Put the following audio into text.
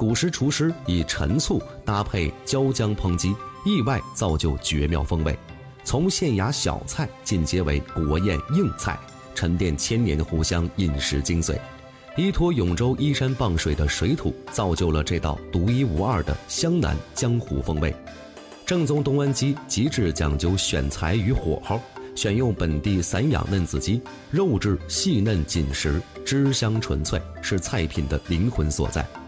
古时厨师以陈醋搭配椒姜烹鸡，意外造就绝妙风味。从县衙小菜进阶为国宴硬菜，沉淀千年湖湘饮食精髓。依托永州依山傍水的水土，造就了这道独一无二的湘南江湖风味。正宗东安鸡极致讲究选材与火候，选用本地散养嫩子鸡，肉质细嫩紧实，汁香纯粹，是菜品的灵魂所在。